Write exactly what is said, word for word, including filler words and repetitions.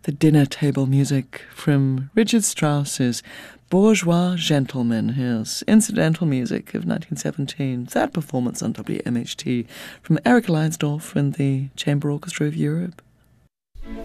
the dinner table music from Richard Strauss's Bourgeois Gentleman, his incidental music of nineteen seventeen. That performance on W M H T from Eric Leinsdorf and the Chamber Orchestra of Europe.